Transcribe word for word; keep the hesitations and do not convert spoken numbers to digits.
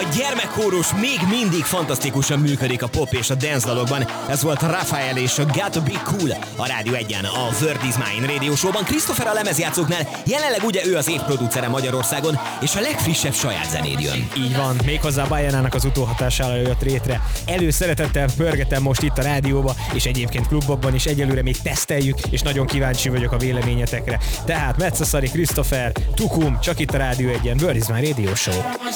A gyermekkórus még mindig fantasztikusan működik a pop és a dance dalokban. Ez volt Rafael és a Got to Be Cool a Rádió egyen, a Word is Mine Radio Show-ban. Christopher a lemezjátszóknál, jelenleg ugye ő az év producere Magyarországon, és a legfrissebb saját zenéd jön. Így van, méghozzá Bajánának az utóhatására jött rétre. Előszeretettel pörgetem most itt a rádióba, és egyébként klubokban is egyelőre még teszteljük, és nagyon kíváncsi vagyok a véleményetekre. Tehát Metszaszari Christopher, Tukum, csak itt a Rádió egyen, Word is Mine Radio Show.